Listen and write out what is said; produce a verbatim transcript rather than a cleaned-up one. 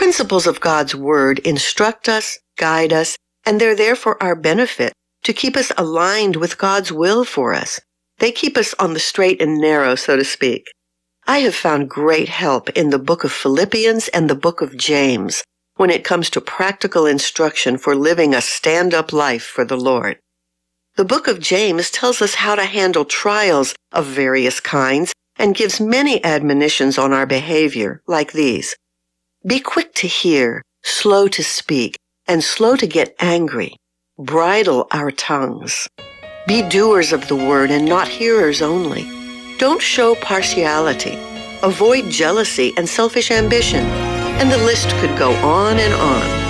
principles of God's Word instruct us, guide us, and they're there for our benefit, to keep us aligned with God's will for us. They keep us on the straight and narrow, so to speak. I have found great help in the book of Philippians and the book of James when it comes to practical instruction for living a stand-up life for the Lord. The book of James tells us how to handle trials of various kinds and gives many admonitions on our behavior, like these. Be quick to hear, slow to speak, and slow to get angry. Bridle our tongues. Be doers of the word and not hearers only. Don't show partiality. Avoid jealousy and selfish ambition. And the list could go on and on.